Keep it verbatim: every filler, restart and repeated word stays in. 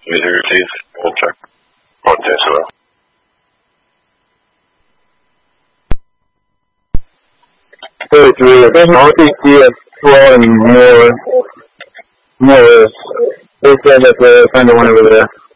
These are your teeth. We'll check. One test as well. thirty-three. I think I think he is swelling more, more. They said that the kind of went over there.